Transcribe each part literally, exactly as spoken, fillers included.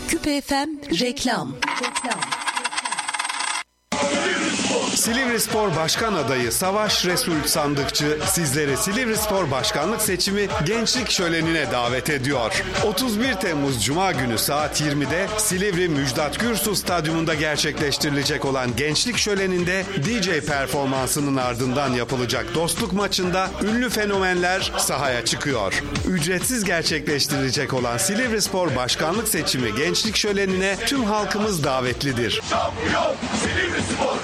Küp F M reklam. Reklam. Silivrispor Başkan Adayı Savaş Resul Sandıkçı sizleri Silivrispor Başkanlık Seçimi Gençlik Şöleni'ne davet ediyor. otuz bir Temmuz Cuma günü saat yirmide Silivri Müjdat Gürsu Stadyumunda gerçekleştirilecek olan Gençlik Şöleni'nde D J performansının ardından yapılacak dostluk maçında ünlü fenomenler sahaya çıkıyor. Ücretsiz gerçekleştirilecek olan Silivrispor Başkanlık Seçimi Gençlik Şöleni'ne tüm halkımız davetlidir. Şampiyon Silivrispor.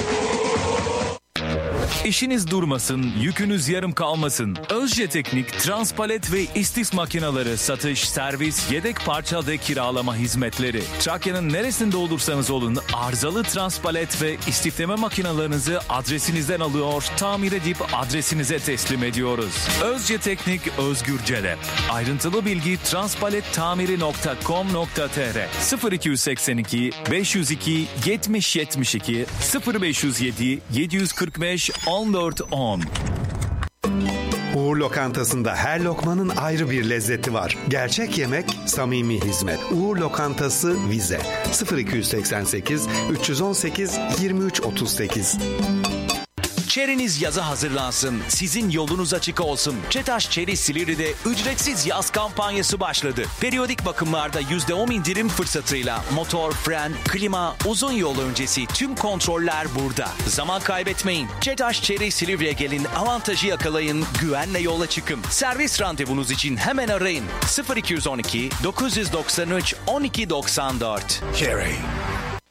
İşiniz durmasın, yükünüz yarım kalmasın. Özce Teknik, transpalet ve istis makineleri satış, servis, yedek parça ve kiralama hizmetleri. Trakya'nın neresinde olursanız olun arızalı transpalet ve istifleme makinalarınızı adresinizden alıyor, tamir edip adresinize teslim ediyoruz. Özce Teknik, Özgür Celep. Ayrıntılı bilgi transpalettamiri nokta com nokta tr sıfır iki seksen iki beş yüz iki yetmiş yetmiş iki sıfır beş yüz yedi yedi yüz kırk beş on dört on. Uğur Lokantası'nda her lokmanın ayrı bir lezzeti var. Gerçek yemek, samimi hizmet. Uğur Lokantası Vize sıfır iki seksen sekiz üç on sekiz yirmi üç otuz sekiz. Çeriniz yaza hazırlansın, sizin yolunuz açık olsun. Çetaş Çeri Silivri'de ücretsiz yaz kampanyası başladı. Periyodik bakımlarda yüzde on indirim fırsatıyla motor, fren, klima, uzun yol öncesi tüm kontroller burada. Zaman kaybetmeyin. Çetaş Çeri Silivri'ye gelin, avantajı yakalayın, güvenle yola çıkın. Servis randevunuz için hemen arayın. sıfır iki on iki dokuz doksan üç on iki doksan dört. Cherry.